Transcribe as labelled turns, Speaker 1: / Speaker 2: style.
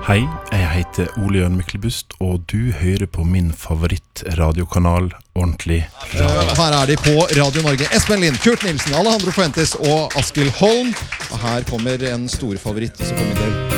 Speaker 1: Hei, jeg heter Ole Jørn Myklebust, og du hører på min favorittradiokanal, Ordentlig Radio.
Speaker 2: Her de på Radio Norge. Espen Lind, Kurt Nilsen, Alejandro Fuentes og Askild Holm. Og her kommer en stor favoritt, så kommer det